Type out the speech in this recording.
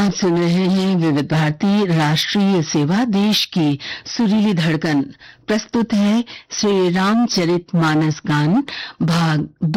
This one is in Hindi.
आप सुन रहे हैं विविध भारती राष्ट्रीय सेवा, देश की सुरीली धड़कन। प्रस्तुत है श्री रामचरितमानस गान भाग